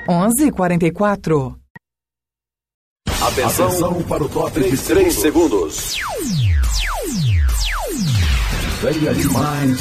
11h44. Atenção para o top de 3 segundos. Venha de mais